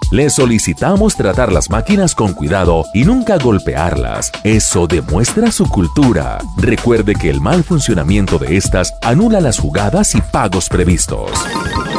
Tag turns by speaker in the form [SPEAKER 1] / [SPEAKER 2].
[SPEAKER 1] Le solicitamos tratar las máquinas con cuidado y nunca golpearlas. Eso demuestra su cultura. Recuerde que el mal funcionamiento de estas anula las jugadas y pagos previstos.